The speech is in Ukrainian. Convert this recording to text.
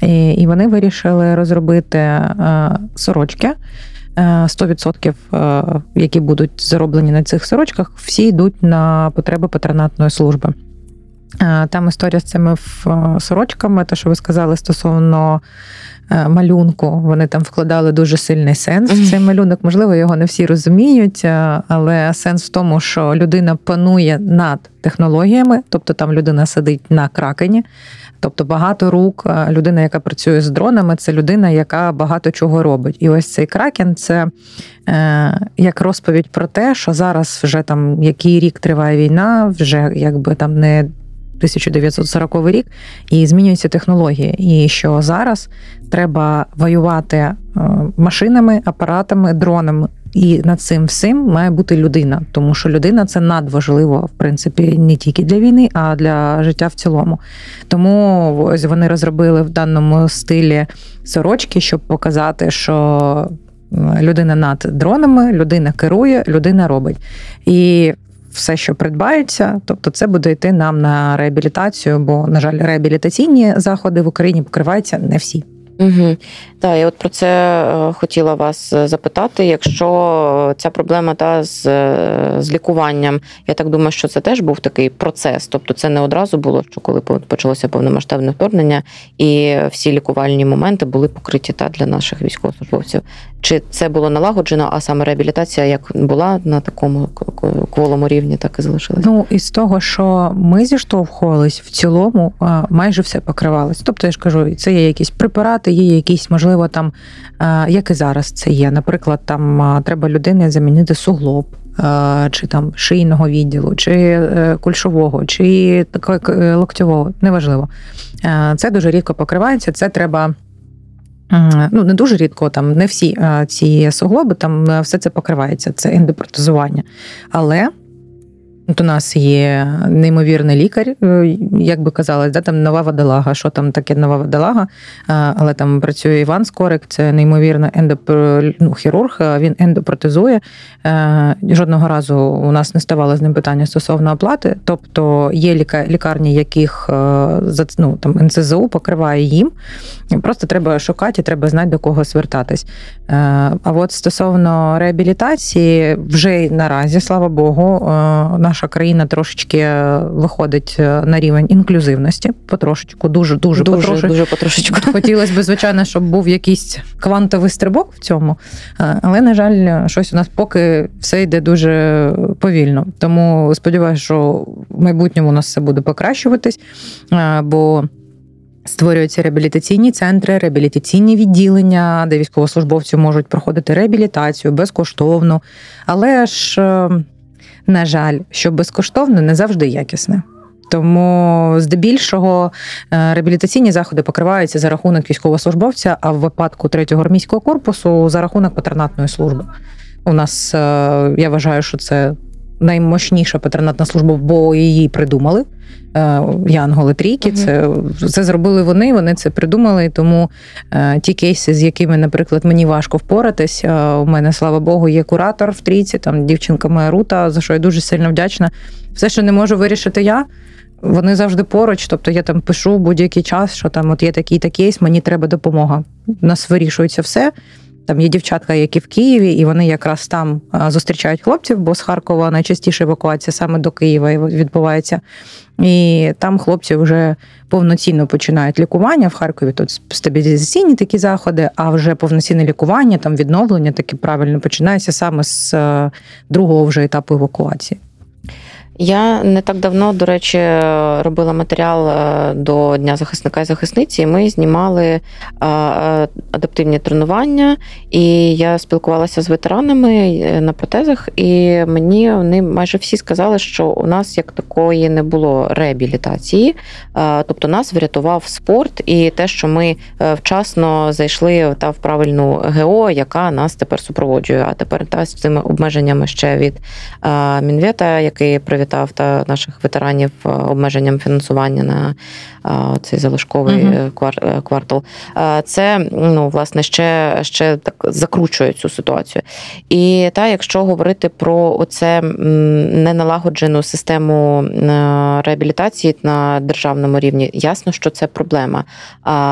І вони вирішили розробити сорочки. 100%, які будуть зароблені на цих сорочках, всі йдуть на потреби патронатної служби. Там історія з цими сорочками, те, що ви сказали стосовно малюнку, вони там вкладали дуже сильний сенс в цей малюнок. Можливо, його не всі розуміють, але сенс в тому, що людина панує над технологіями, тобто там людина сидить на кракені, тобто багато рук, людина, яка працює з дронами, це людина, яка багато чого робить. І ось цей кракен – це як розповідь про те, що зараз вже там, який рік триває війна, вже якби там не 1940 рік, і змінюються технології. І що зараз треба воювати машинами, апаратами, дронами. І над цим всім має бути людина. Тому що людина – це надважливо, в принципі, не тільки для війни, а для життя в цілому. Тому ось вони розробили в даному стилі сорочки, щоб показати, що людина над дронами, людина керує, людина робить. І все, що придбається, тобто це буде йти нам на реабілітацію, бо, на жаль, реабілітаційні заходи в Україні покриваються не всі. Угу. Так, я от про це хотіла вас запитати. Якщо ця проблема з лікуванням, я так думаю, що це теж був такий процес. Тобто це не одразу було, що коли почалося повномасштабне вторгнення, і всі лікувальні моменти були покриті для наших військовослужбовців. Чи це було налагоджено, а саме реабілітація як була на такому кволому рівні, так і залишилася? Ну, із того, що ми зіштовхувались, в цілому майже все покривалось. Тобто, я ж кажу, це є якісь препарати, є якісь, можливо, там, як і зараз це є. Наприклад, там треба людині замінити суглоб, чи там шийного відділу, чи кульшового, чи локтєвого, неважливо. Це дуже рідко покривається, це треба... Ну, не дуже рідко, там не всі ці суглоби, там все це покривається, це ендопротезування. Але от у нас є неймовірний лікар, як би казалось, там нова водолага. Що там таке нова водолага? Але там працює Іван Скорик, це неймовірний хірург, він ендопротезує. Жодного разу у нас не ставало з ним питання стосовно оплати. Тобто є лікарні, яких там НСЗУ покриває їм. Просто треба шукати, треба знати, до кого звертатись. А от стосовно реабілітації, вже наразі, слава Богу, наша країна трошечки виходить на рівень інклюзивності. Потрошечку, дуже потрошечку. Хотілося б, звичайно, щоб був якийсь квантовий стрибок в цьому. Але, на жаль, щось у нас поки все йде дуже повільно. Тому сподіваюся, що в майбутньому у нас все буде покращуватись, бо створюються реабілітаційні центри, реабілітаційні відділення, де військовослужбовці можуть проходити реабілітацію безкоштовно. Але ж, на жаль, що безкоштовно не завжди якісне. Тому здебільшого реабілітаційні заходи покриваються за рахунок військовослужбовця, а в випадку 3-го армійського корпусу за рахунок патронатної служби. У нас, я вважаю, що це наймощніша патронатна служба, бо її придумали. Янголи-трійки, це зробили вони це придумали, тому ті кейси, з якими, наприклад, мені важко впоратись, у мене, слава Богу, є куратор в трійці, там дівчинка моя Рута, за що я дуже сильно вдячна. Все, що не можу вирішити я, вони завжди поруч, тобто я там пишу будь-який час, що там от є такий-то кейс, мені треба допомога. У нас вирішується все. Там є дівчатка, які в Києві, і вони якраз там зустрічають хлопців, бо з Харкова найчастіше евакуація саме до Києва відбувається. І там хлопці вже повноцінно починають лікування. В Харкові тут стабілізаційні такі заходи, а вже повноцінне лікування, там відновлення таке правильно починається саме з другого вже етапу евакуації. Я не так давно, до речі, робила матеріал до Дня захисника і захисниці, і ми знімали адаптивні тренування, і я спілкувалася з ветеранами на протезах, і мені вони майже всі сказали, що у нас як такої не було реабілітації, тобто нас врятував спорт і те, що ми вчасно зайшли в правильну ГО, яка нас тепер супроводжує, а тепер з цими обмеженнями ще від Мінвета, який привітав наших ветеранів обмеженням фінансування на цей залишковий квартал. Це, власне, ще так закручує цю ситуацію. І якщо говорити про оце неналагоджену систему реабілітації на державному рівні, ясно, що це проблема.